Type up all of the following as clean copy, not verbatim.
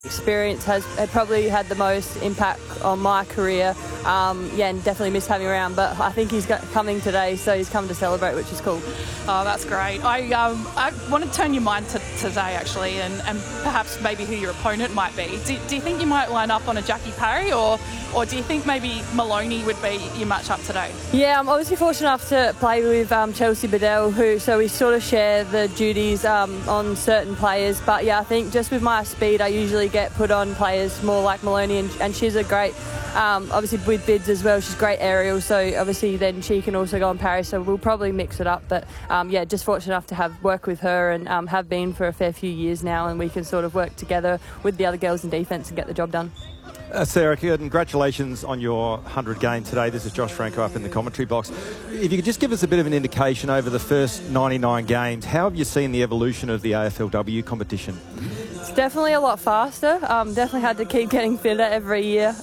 Experience has probably had the most impact on my career. And definitely miss having around. But I think he's coming today, so he's come to celebrate, which is cool. Oh, that's great. I want to turn your mind to today, actually, and perhaps maybe who your opponent might be. Do you think you might line up on a Jackie Parry, or do you think maybe Maloney would be your match-up today? Yeah, I'm obviously fortunate enough to play with Chelsea Bedell, so we sort of share the duties on certain players. But yeah, I think just with my speed, I usually get put on players more like Maloney, and she's a great, obviously with bids as well, she's great aerial, so obviously then she can also go on parry, so we'll probably mix it up. But yeah, just fortunate enough to have work with her and have been for a fair few years now, and we can sort of work together with the other girls in defence and get the job done. Sarah, congratulations on your 100 game today. This is Josh Franco up in the commentary box. If you could just give us a bit of an indication over the first 99 games, how have you seen the evolution of the AFLW competition? It's definitely a lot faster. Definitely had to keep getting fitter every year.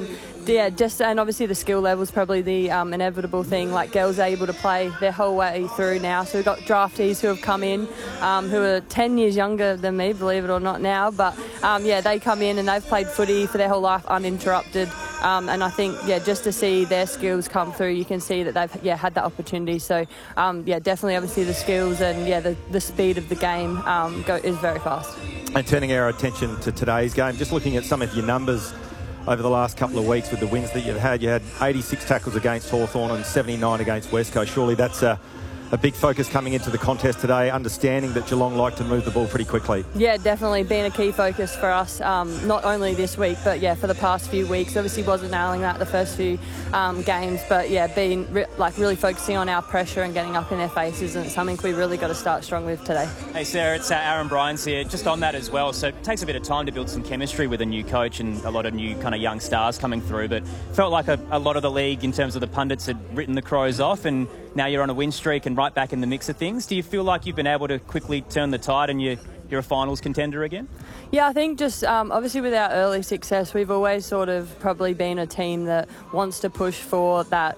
And obviously the skill level is probably the inevitable thing. Like, girls are able to play their whole way through now. So we've got draftees who have come in who are 10 years younger than me, believe it or not now. But they come in and they've played footy for their whole life uninterrupted. And I think, just to see their skills come through, you can see that they've had that opportunity. So, definitely obviously the skills and, the speed of the game is very fast. And turning our attention to today's game, just looking at some of your numbers over the last couple of weeks with the wins that you've had. You had 86 tackles against Hawthorn and 79 against West Coast. Surely that's a big focus coming into the contest today, understanding that Geelong like to move the ball pretty quickly. Yeah, definitely been a key focus for us, not only this week, but for the past few weeks. Obviously wasn't nailing that the first few games, but been really focusing on our pressure and getting up in their faces, and it's something we really got to start strong with today. Hey Sarah, it's Aaron Bryans here. Just on that as well, so it takes a bit of time to build some chemistry with a new coach and a lot of new kind of young stars coming through, but felt like a lot of the league in terms of the pundits had written the Crows off, and now you're on a win streak and right back in the mix of things. Do you feel like you've been able to quickly turn the tide and you're a finals contender again? Yeah, I think just obviously with our early success, we've always sort of probably been a team that wants to push for that,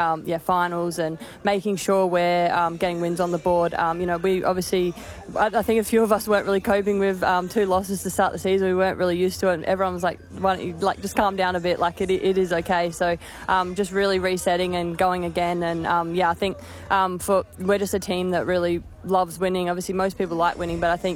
finals and making sure we're getting wins on the board. We obviously, I think a few of us weren't really coping with 2 losses to start the season. We weren't really used to it, and everyone was like, why don't you just calm down a bit? Like it is okay. So just really resetting and going again. And I think we're just a team that really loves winning. Obviously most people like winning, but I think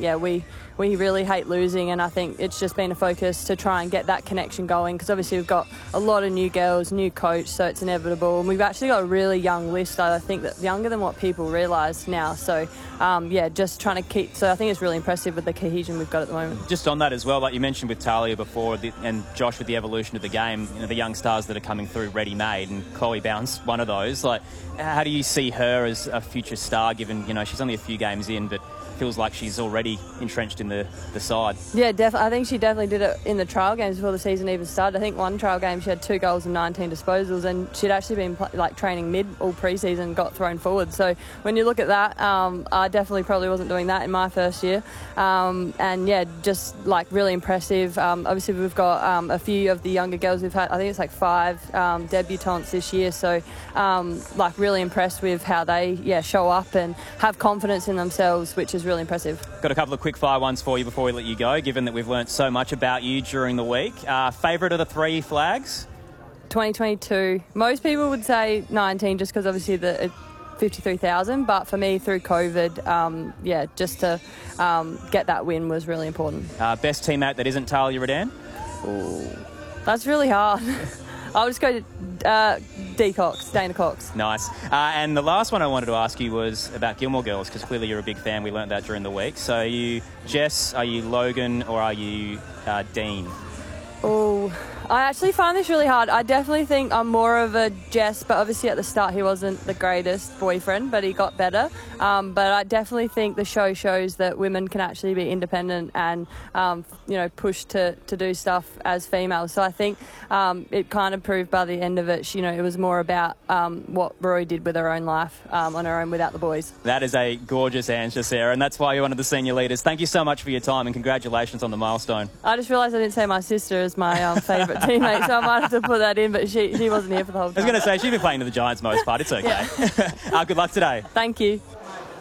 we really hate losing, and I think it's just been a focus to try and get that connection going, because obviously we've got a lot of new girls, new coach, so it's inevitable, and we've actually got a really young list. I think that younger than what people realise now, so just trying to keep, so I think it's really impressive with the cohesion we've got at the moment. Just on that as well, like you mentioned with Talia before, and Josh with the evolution of the game, the young stars that are coming through ready-made, and Chloe Bounce one of those. Like, how do you see her as a future star, given she's only a few games in, but feels like she's already entrenched in the side? Yeah, I think she definitely did it in the trial games before the season even started. I think one trial game she had 2 goals and 19 disposals, and she'd actually been training mid all pre-season, got thrown forward. So when you look at that, I definitely probably wasn't doing that in my first year. Just really impressive. Obviously we've got a few of the younger girls we've had. I think it's 5 debutantes this year. So really impressed with how they show up and have confidence in themselves, which is really impressive. Got a couple of quick fire ones for you before we let you go, given that we've learnt so much about you during the week. Favourite of the 3 flags? 2022. Most people would say 19, just because obviously the 53,000, but for me through COVID, just to get that win was really important. Best teammate that isn't Talia Redan? Ooh, that's really hard. I'll just go to Dana Cox. Nice. And the last one I wanted to ask you was about Gilmore Girls, because clearly you're a big fan. We learnt that during the week. So are you Jess, are you Logan, or are you Dean? Oh, I actually find this really hard. I definitely think I'm more of a Jess, but obviously at the start he wasn't the greatest boyfriend, but he got better. But I definitely think the show shows that women can actually be independent and, push to do stuff as females. So I think it kind of proved by the end of it, it was more about what Rory did with her own life on her own without the boys. That is a gorgeous answer, Sarah, and that's why you're one of the senior leaders. Thank you so much for your time, and congratulations on the milestone. I just realised I didn't say my sister as my favourite teammate, so I might have to put that in, but she wasn't here for the whole time. I was going to say, she's been playing to the Giants most part. It's okay. Good luck today. Thank you.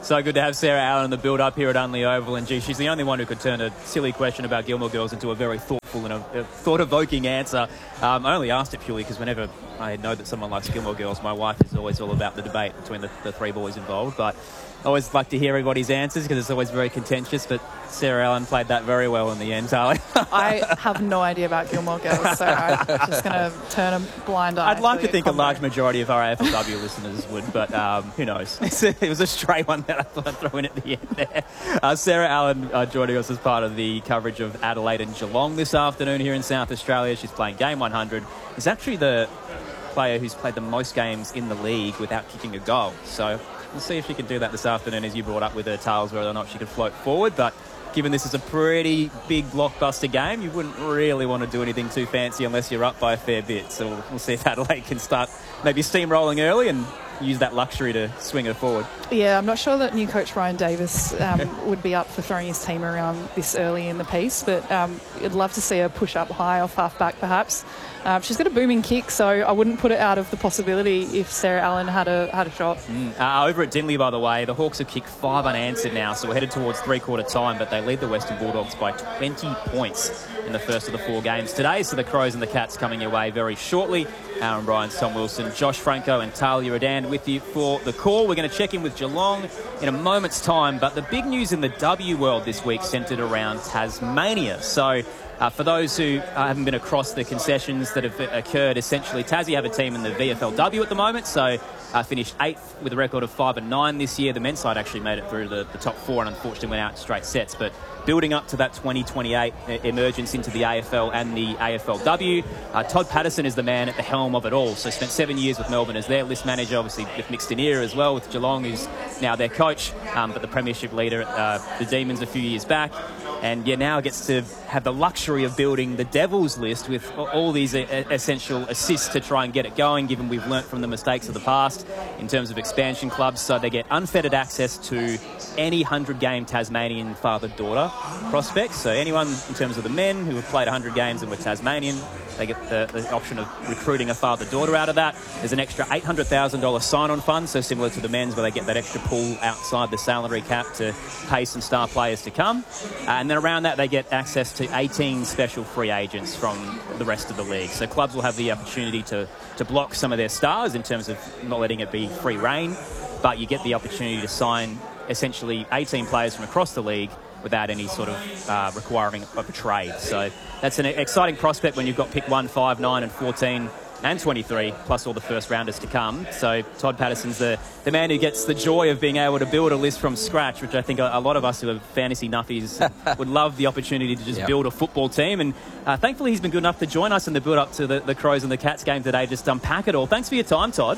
So good to have Sarah Allen in the build-up here at Unley Oval. And, gee, she's the only one who could turn a silly question about Gilmore Girls into a very thoughtful and a thought-evoking answer. I only asked it purely because whenever I know that someone likes Gilmore Girls, my wife is always all about the debate between the three boys involved. But I always like to hear everybody's answers because it's always very contentious. But Sarah Allen played that very well in the end, Charlie. I have no idea about Gilmore Girls, so I'm just going to turn a blind eye. I'd like to think a large majority of our AFLW listeners would, but who knows? It was a stray one that I thought I'd throw in at the end there. Sarah Allen joining us as part of the coverage of Adelaide and Geelong this afternoon here in South Australia. She's playing game 100. Is actually the player who's played the most games in the league without kicking a goal. So we'll see if she can do that this afternoon, as you brought up with her tails, whether or not she can float forward. But given this is a pretty big blockbuster game, you wouldn't really want to do anything too fancy unless you're up by a fair bit. So we'll see if Adelaide can start maybe steamrolling early and use that luxury to swing her forward. Yeah, I'm not sure that new coach Ryan Davis would be up for throwing his team around this early in the piece, but I'd love to see her push up high off half-back perhaps. She's got a booming kick, so I wouldn't put it out of the possibility if Sarah Allen had a shot. Over at Dingley, by the way, the Hawks have kicked 5 unanswered now, so we're headed towards three-quarter time, but they lead the Western Bulldogs by 20 points in the first of the 4 games today. So the Crows and the Cats coming your way very shortly. Aaron Bryant, Tom Wilson, Josh Franco and Talia Radan with you for the call. We're going to check in with Geelong in a moment's time, but the big news in the W world this week centred around Tasmania. So for those who haven't been across the concessions that have occurred, essentially Tassie have a team in the VFLW at the moment, so finished 8th with a record of 5-9 this year. The men's side actually made it through the top 4 and unfortunately went out in straight sets, but building up to that 2028 emergence into the AFL and the AFLW. Todd Patterson is the man at the helm of it all, so spent 7 years with Melbourne as their list manager, obviously with mixed in ear as well with Geelong, who's now their coach, but the premiership leader at the Demons a few years back. And now gets to have the luxury of building the Devils list with all these essential assists to try and get it going, given we've learnt from the mistakes of the past in terms of expansion clubs. So they get unfettered access to any 100-game Tasmanian father-daughter prospects. So anyone in terms of the men who have played 100 games and were Tasmanian, they get the option of recruiting a father-daughter out of that. There's an extra $800,000 sign-on fund, so similar to the men's, where they get that extra pool outside the salary cap to pay some star players to come. And then around that, they get access to 18 special free agents from the rest of the league. So clubs will have the opportunity to block some of their stars in terms of not letting it be free reign, but you get the opportunity to sign essentially 18 players from across the league without any sort of requiring of a trade. So that's an exciting prospect when you've got pick 1, 5, 9 and 14 and 23, plus all the first rounders to come. So Todd Patterson's the man who gets the joy of being able to build a list from scratch, which I think a lot of us who are fantasy nuffies would love the opportunity to just build a football team. And thankfully he's been good enough to join us in the build-up to the Crows and the Cats game today, just unpack it all. Thanks for your time, Todd.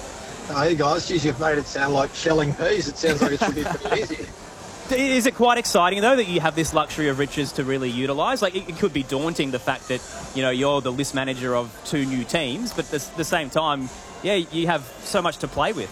Hey guys, geez, you've made it sound like shelling peas. It sounds like it should be pretty easy. Is it quite exciting, though, that you have this luxury of riches to really utilise? Like, it could be daunting, the fact that, you're the list manager of 2 new teams, but at the same time, you have so much to play with.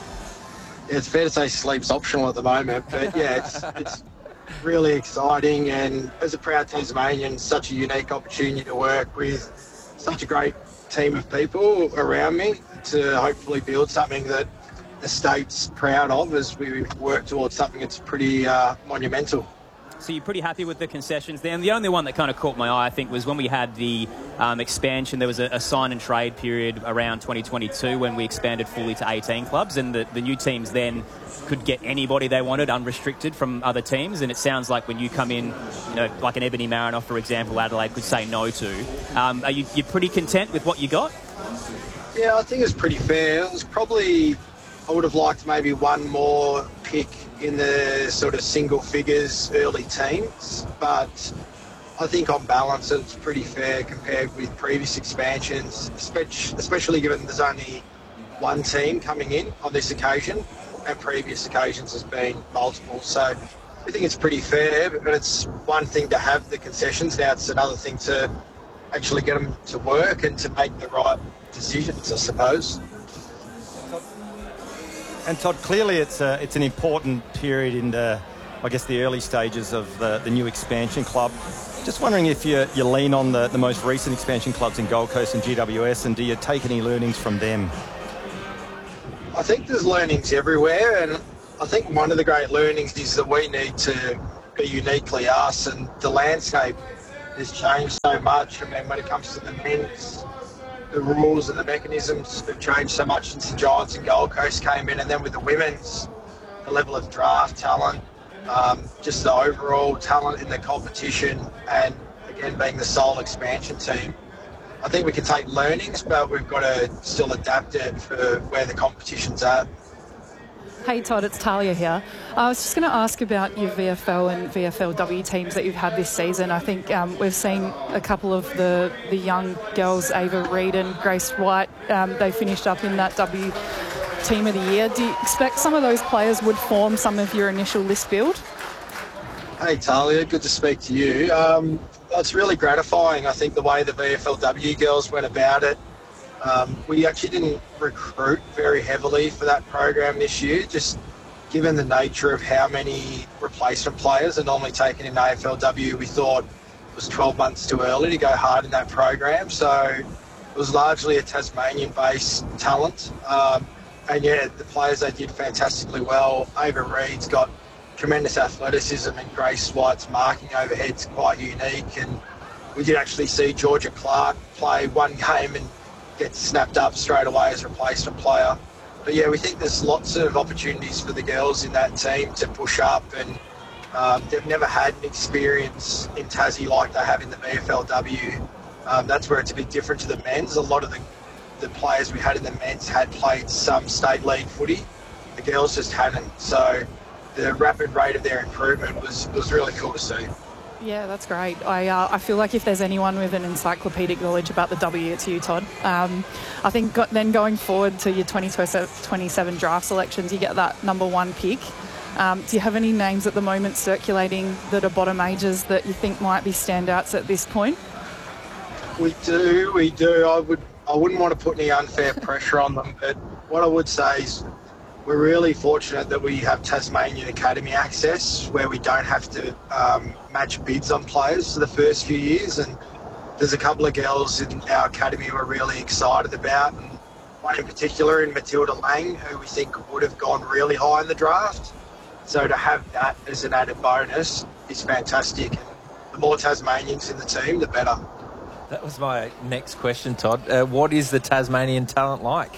It's fair to say sleep's optional at the moment, but it's really exciting, and as a proud Tasmanian, such a unique opportunity to work with such a great team of people around me to hopefully build something that the state's proud of as we work towards something that's pretty monumental. So you're pretty happy with the concessions there. And the only one that kind of caught my eye, I think, was when we had the expansion. There was a sign and trade period around 2022 when we expanded fully to 18 clubs, and the new teams then could get anybody they wanted unrestricted from other teams. And it sounds like when you come in, like an Ebony Marinoff, for example, Adelaide could say no to. Are you pretty content with what you got? Yeah, I think it's pretty fair. It was probably, I would have liked maybe one more pick in the sort of single figures early teams, but I think on balance it's pretty fair compared with previous expansions, especially given there's only one team coming in on this occasion, and previous occasions has been multiple. So I think it's pretty fair, but it's one thing to have the concessions. Now it's another thing to actually get them to work and to make the right decisions, I suppose. And Todd, clearly it's an important period in the early stages of the new expansion club. Just wondering if you lean on the most recent expansion clubs in Gold Coast and GWS, and do you take any learnings from them? I think there's learnings everywhere, and I think one of the great learnings is that we need to be uniquely us, and the landscape has changed so much. I mean, when it comes to the men's, the rules and the mechanisms have changed so much since the Giants and Gold Coast came in, and then with the women's, the level of draft talent, just the overall talent in the competition, and again being the sole expansion team. I think we can take learnings, but we've got to still adapt it for where the competition's at. Hey Todd, it's Talia here. I was just going to ask about your VFL and VFLW teams that you've had this season. I think we've seen a couple of the young girls, Ava Reid and Grace White, they finished up in that W Team of the Year. Do you expect some of those players would form some of your initial list build? Hey Talia, good to speak to you. It's really gratifying, I think, the way the VFLW girls went about it. We actually didn't recruit very heavily for that program this year, just given the nature of how many replacement players are normally taken in AFLW. We thought it was 12 months too early to go hard in that program, so it was largely a Tasmanian-based talent. And yeah, the players, they did fantastically well. Ava Reid's got tremendous athleticism, and Grace White's marking overhead's quite unique. And we did actually see Georgia Clark play one game and get snapped up straight away as a replacement player. But yeah, we think there's lots of opportunities for the girls in that team to push up, and they've never had an experience in Tassie like they have in the VFLW. That's where it's a bit different to the men's. A lot of the players we had in the men's had played some state league footy. The girls just hadn't. So the rapid rate of their improvement was really cool to see. Yeah, that's great. I feel like if there's anyone with an encyclopedic knowledge about the W, it's you, Todd. I think then going forward to your 2027 draft selections, you get that number one pick. Do you have any names at the moment circulating that are bottom ages that you think might be standouts at this point? We do. I wouldn't want to put any unfair pressure on them, but what I would say is we're really fortunate that we have Tasmanian Academy access, where we don't have to match bids on players for the first few years. And there's a couple of girls in our academy we're really excited about, and one in particular in Matilda Lang, who we think would have gone really high in the draft. So to have that as an added bonus is fantastic. And the more Tasmanians in the team, the better. That was my next question, Todd. What is the Tasmanian talent like?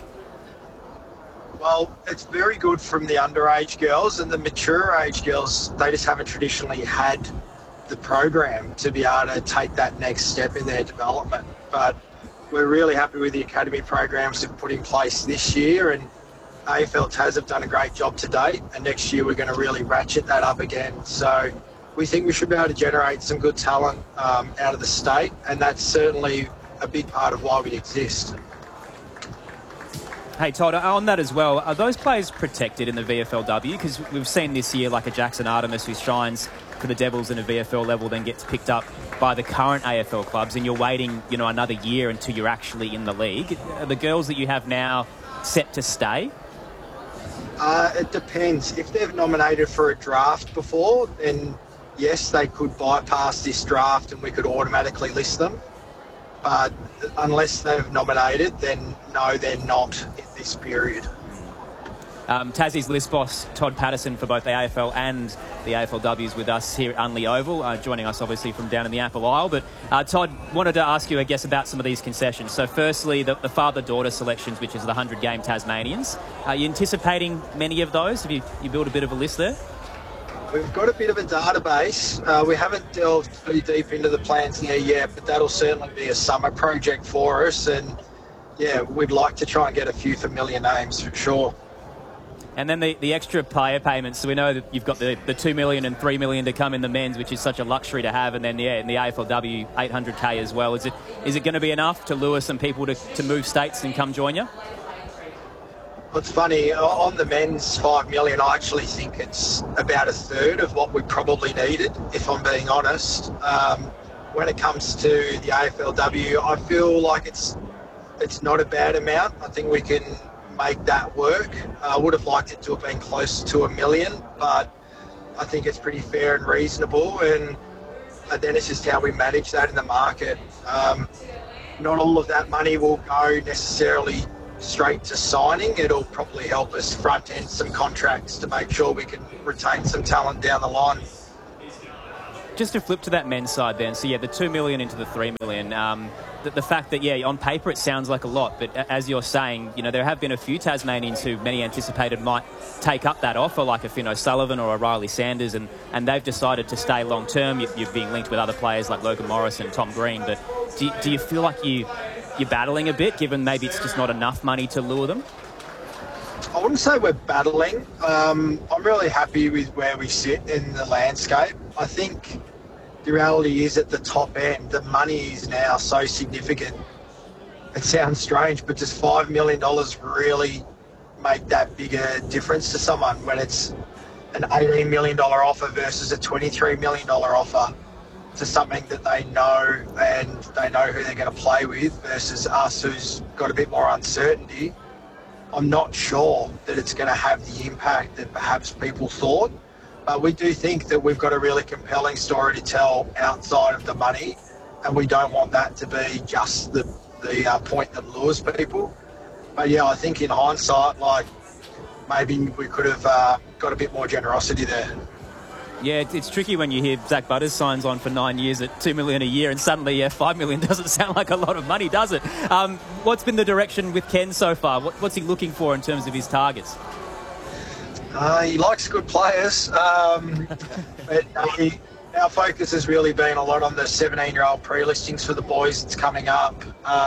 Well, it's very good from the underage girls, and the mature age girls, they just haven't traditionally had the program to be able to take that next step in their development. But we're really happy with the academy programs we've put in place this year, and AFL Tas have done a great job to date, and next year we're going to really ratchet that up again. So we think we should be able to generate some good talent out of the state, and that's certainly a big part of why we exist. Hey Todd, on that as well, are those players protected in the VFLW? Because we've seen this year like a Jackson Artemis who shines for the Devils in a VFL level, then gets picked up by the current AFL clubs, and you're waiting, another year until you're actually in the league. Are the girls that you have now set to stay? It depends. If they've nominated for a draft before, then yes, they could bypass this draft and we could automatically list them. But unless they've nominated, then no, they're not in this period. Tassie's list boss, Todd Patterson, for both the AFL and the AFLW is with us here at Unley Oval, joining us obviously from down in the Apple Isle. But Todd, wanted to ask you, I guess, about some of these concessions. So firstly, the father-daughter selections, which is the 100-game Tasmanians. Are you anticipating many of those? Have you built a bit of a list there? We've got a bit of a database. We haven't delved too deep into the plans there yet, but that'll certainly be a summer project for us. And yeah, we'd like to try and get a few familiar names for sure. And then the extra player payments. So we know that you've got the $2 million and $3 million to come in the men's, which is such a luxury to have. And then, in the AFLW, $800K as well. Is it going to be enough to lure some people to move states and come join you? Well, it's funny, on the men's $5 million, I actually think it's about a third of what we probably needed, if I'm being honest. When it comes to the AFLW, I feel like it's not a bad amount. I think we can make that work. I would have liked it to have been close to $1 million, but I think it's pretty fair and reasonable, and then it's just how we manage that in the market. Not all of that money will go necessarily straight to signing. It'll probably help us front end some contracts to make sure we can retain some talent down the line. Just to flip to that men's side then, so yeah, the 2 million into the 3 million, the fact that, yeah, on paper it sounds like a lot, but as you're saying, you know, there have been a few Tasmanians who many anticipated might take up that offer, like a Finn O'Sullivan or a Riley Sanders, and they've decided to stay long term. You're being linked with other players like Logan Morris and Tom Green, but do you feel like you're battling a bit, given maybe it's just not enough money to lure them? I wouldn't say we're battling. I'm really happy with where we sit in the landscape. I think the reality is at the top end, the money is now so significant. It sounds strange, but does $5 million really make that bigger difference to someone when it's an $18 million offer versus a $23 million offer to something that they know and they know who they're going to play with versus us who's got a bit more uncertainty? I'm not sure that it's going to have the impact that perhaps people thought, but we do think that we've got a really compelling story to tell outside of the money, and we don't want that to be just the point that lures people. But yeah, I think in hindsight, like, maybe we could have got a bit more generosity there. Yeah, it's tricky when you hear Zach Butters signs on for 9 years at $2 million a year, and suddenly, yeah, $5 million doesn't sound like a lot of money, does it? What's been the direction with Ken so far? What's he looking for in terms of his targets? He likes good players. But our focus has really been a lot on the 17-year-old pre-listings for the boys that's coming up.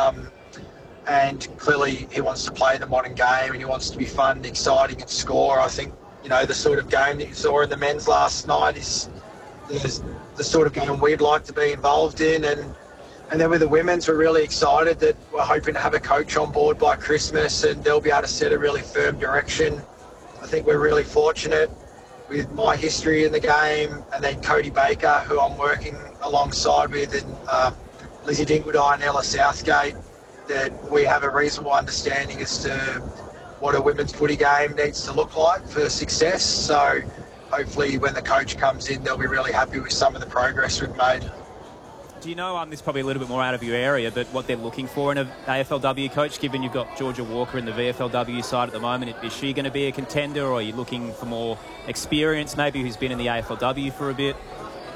And clearly he wants to play the modern game and he wants to be fun and exciting and score. I think, you know, the sort of game that you saw in the men's last night is the sort of game we'd like to be involved in. And then with the women's, we're really excited that we're hoping to have a coach on board by Christmas and they'll be able to set a really firm direction. I think we're really fortunate with my history in the game, and then Cody Baker, who I'm working alongside with, and Lizzie Dingledy and Ella Southgate, that we have a reasonable understanding as to what a women's footy game needs to look like for success. So hopefully when the coach comes in, they'll be really happy with some of the progress we've made. Do you know, this is probably a little bit more out of your area, but what they're looking for in an AFLW coach, given you've got Georgia Walker in the VFLW side at the moment? Is she going to be a contender, or are you looking for more experience, maybe, who's been in the AFLW for a bit?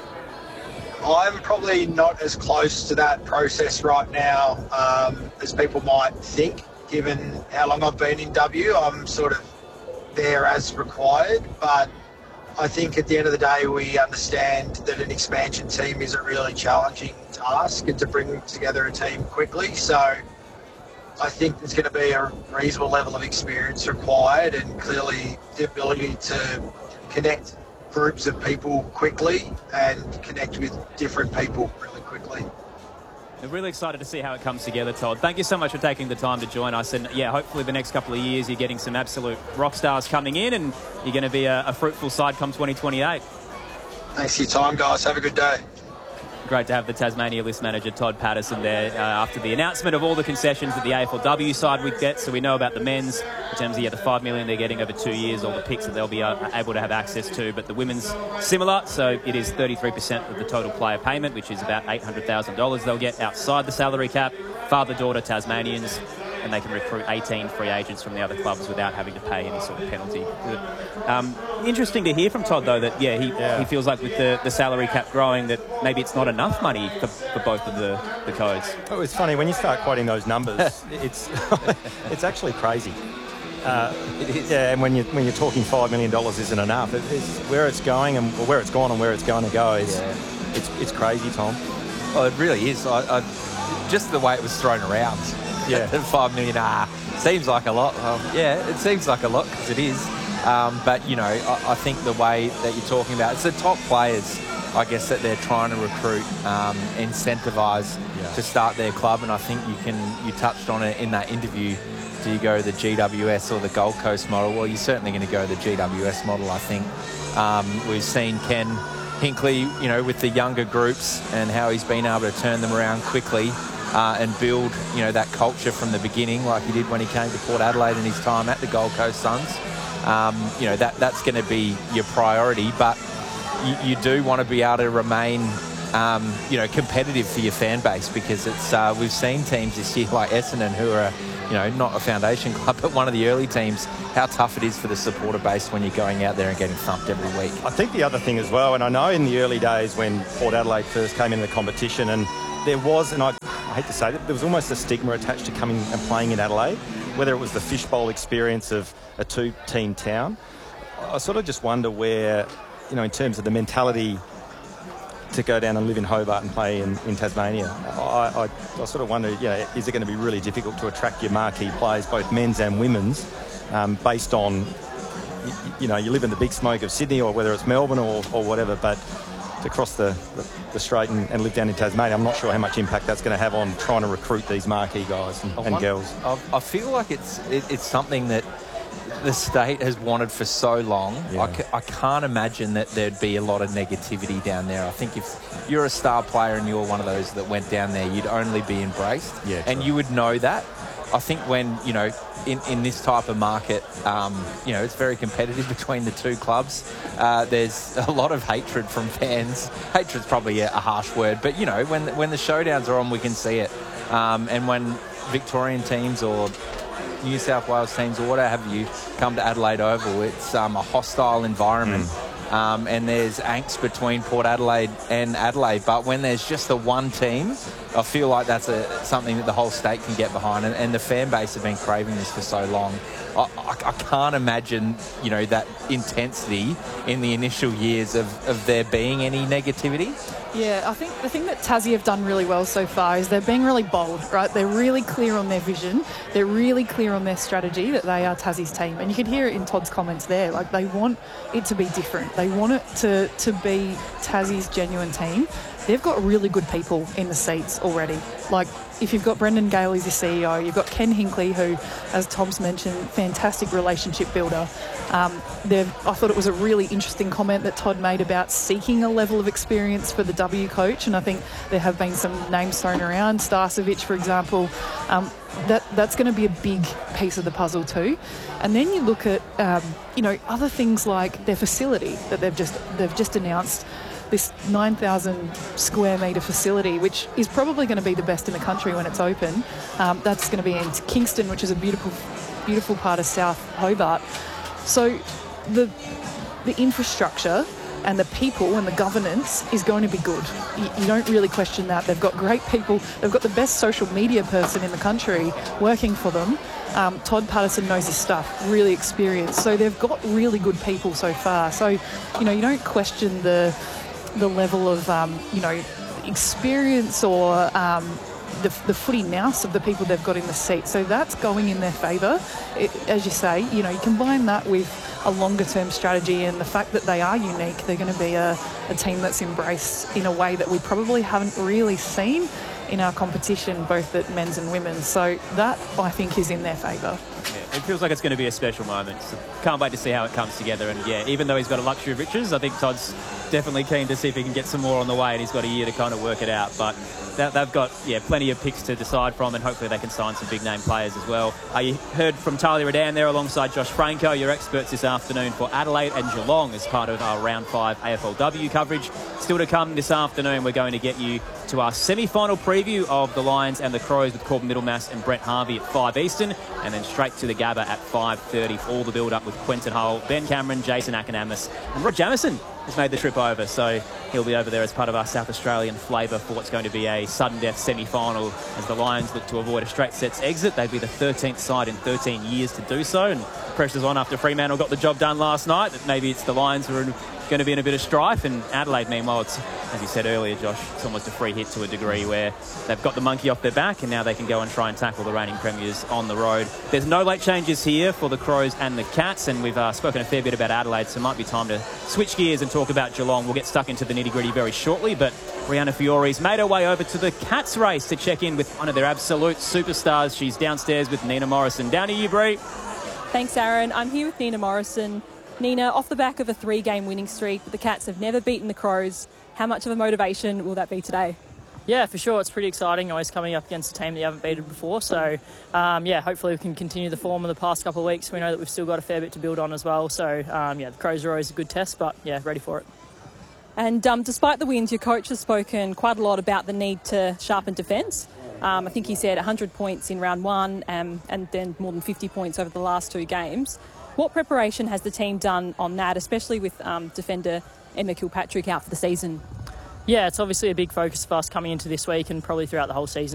I'm probably not as close to that process right now as people might think, given how long I've been in W. I'm sort of there as required, but I think at the end of the day we understand that an expansion team is a really challenging task and to bring together a team quickly. So I think there's going to be a reasonable level of experience required, and clearly the ability to connect groups of people quickly and connect with different people really quickly. I'm really excited to see how it comes together, Todd. Thank you so much for taking the time to join us. And yeah, hopefully the next couple of years you're getting some absolute rock stars coming in and you're going to be a fruitful side come 2028. Thanks for your time, guys. Have a good day. Great to have the Tasmania list manager, Todd Patterson, there after the announcement of all the concessions that the AFLW side would get. So we know about the men's in terms of the $5 million they're getting over 2 years, all the picks that they'll be able to have access to. But the women's similar, so it is 33% of the total player payment, which is about $800,000 they'll get outside the salary cap. Father-daughter Tasmanians, and they can recruit 18 free agents from the other clubs without having to pay any sort of penalty. Interesting to hear from Todd, though, that he feels like with the salary cap growing that maybe it's not enough money for both of the codes. Oh, it's funny when you start quoting those numbers. It's actually crazy. It is. Yeah, and when you're talking $5 million isn't enough. It's where it's going and where it's gone and where it's going to go. It's crazy, Tom. Oh, it really is. I just the way it was thrown around. Yeah, $5 million. Seems like a lot. Yeah, it seems like a lot because it is. But you know, I think the way that you're talking about, it's the top players, I guess, that they're trying to recruit, incentivise to start their club. And I think you touched on it in that interview. Do you go the GWS or the Gold Coast model? Well, you're certainly going to go the GWS model, I think. We've seen Ken Hinkley, you know, with the younger groups and how he's been able to turn them around quickly. And build, you know, that culture from the beginning, like he did when he came to Port Adelaide in his time at the Gold Coast Suns. You know, that's going to be your priority, but you do want to be able to remain, you know, competitive for your fan base, because it's we've seen teams this year like Essendon who are not a foundation club, but one of the early teams, how tough it is for the supporter base when you're going out there and getting thumped every week. I think the other thing as well, and I know in the early days when Port Adelaide first came into the competition, and there was, and I hate to say that, there was almost a stigma attached to coming and playing in Adelaide, whether it was the fishbowl experience of a two-team town. I sort of just wonder where, in terms of the mentality to go down and live in Hobart and play in Tasmania, I sort of wonder, is it going to be really difficult to attract your marquee players, both men's and women's, based on, you live in the big smoke of Sydney, or whether it's Melbourne or whatever, but to cross the strait and live down in Tasmania, I'm not sure how much impact that's going to have on trying to recruit these marquee guys and girls. I feel like it's something that the state has wanted for so long. Yeah. I can't imagine that there'd be a lot of negativity down there. I think if you're a star player and you're one of those that went down there, you'd only be embraced. Yeah, and you would know that. I think when, in this type of market, it's very competitive between the two clubs. There's a lot of hatred from fans. Hatred's probably a harsh word, but, when the showdowns are on, we can see it. And when Victorian teams or New South Wales teams or whatever have you come to Adelaide Oval, it's a hostile environment. And there's angst between Port Adelaide and Adelaide, but when there's just the one team, I feel like that's something that the whole state can get behind, and the fan base have been craving this for so long. I can't imagine, that intensity in the initial years of there being any negativity. Yeah, I think the thing that Tassie have done really well so far is they're being really bold, right? They're really clear on their vision. They're really clear on their strategy, that they are Tassie's team. And you can hear it in Todd's comments there. Like, they want it to be different. They want it to be Tassie's genuine team. They've got really good people in the seats already. Like, if you've got Brendan Gale as your CEO, you've got Ken Hinkley, who, as Tom's mentioned, fantastic relationship builder. I thought it was a really interesting comment that Todd made about seeking a level of experience for the W coach, and I think there have been some names thrown around, Starcevic, for example. That's going to be a big piece of the puzzle too. And then you look at other things like their facility that they've just announced. This 9,000 square metre facility, which is probably going to be the best in the country when it's open. That's going to be in Kingston, which is a beautiful part of South Hobart. So the infrastructure and the people and the governance is going to be good. You don't really question that. They've got great people. They've got the best social media person in the country working for them. Todd Patterson knows his stuff, really experienced. So they've got really good people so far. So, you don't question the level of, experience or the footy nous of the people they've got in the seat. So that's going in their favour. As you say, you combine that with a longer-term strategy and the fact that they are unique, they're going to be a team that's embraced in a way that we probably haven't really seen in our competition, both at men's and women's. So that, I think, is in their favour. Yeah, it feels like it's going to be a special moment. So can't wait to see how it comes together. And yeah, even though he's got a luxury of riches, I think Todd's definitely keen to see if he can get some more on the way, and he's got a year to kind of work it out. But they've got plenty of picks to decide from, and hopefully they can sign some big name players as well. You heard from Talia Radan there alongside Josh Franco, your experts this afternoon for Adelaide and Geelong as part of our Round 5 AFLW coverage. Still to come this afternoon, we're going to get you to our semi-final preview of the Lions and the Crows with Corbin Middlemass and Brett Harvey at 5 Eastern, and then straight to the Gabba at 5:30 for all the build-up with Quentin Hull, Ben Cameron, Jason Akanamis, and Rod Jamieson has made the trip over, so he'll be over there as part of our South Australian flavour for what's going to be a sudden death semi-final as the Lions look to avoid a straight sets exit. They'd be the 13th side in 13 years to do so, and pressure's on after Fremantle got the job done last night. That maybe it's the Lions who are going to be in a bit of strife, and Adelaide, meanwhile, it's, as you said earlier, Josh, it's almost a free hit to a degree where they've got the monkey off their back and now they can go and try and tackle the reigning premiers on the road. There's no late changes here for the Crows and the Cats, and we've spoken a fair bit about Adelaide, so it might be time to switch gears and talk about Geelong. We'll get stuck into the nitty-gritty very shortly, but Rihanna Fiore's made her way over to the Cats race to check in with one of their absolute superstars. She's downstairs with Nina Morrison. Down to you, Brie. Thanks, Aaron. I'm here with Nina Morrison. Nina, off the back of a 3-game winning streak, the Cats have never beaten the Crows. How much of a motivation will that be today? Yeah, for sure. It's pretty exciting, always coming up against a team that you haven't beaten before. So, hopefully we can continue the form of the past couple of weeks. We know that we've still got a fair bit to build on as well. So, the Crows are always a good test, but, ready for it. And despite the wins, your coach has spoken quite a lot about the need to sharpen defence. I think he said 100 points in round one and then more than 50 points over the last 2 games. What preparation has the team done on that, especially with defender Emma Kilpatrick out for the season? Yeah, it's obviously a big focus for us coming into this week and probably throughout the whole season.